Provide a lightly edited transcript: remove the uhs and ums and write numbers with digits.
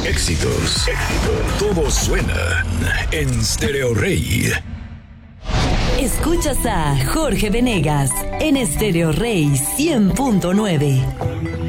Éxitos. Todos suenan en Stereo Rey. Escuchas a Jorge Venegas en Stereo Rey 100.9.